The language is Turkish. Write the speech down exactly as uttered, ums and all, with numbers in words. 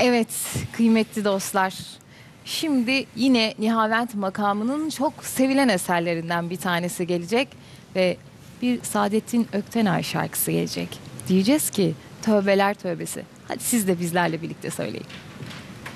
Evet, kıymetli dostlar. Şimdi yine Nihavent makamının çok sevilen eserlerinden bir tanesi gelecek ve bir Saadettin Öktenay şarkısı gelecek. Diyeceğiz ki tövbeler tövbesi. Hadi siz de bizlerle birlikte söyleyin.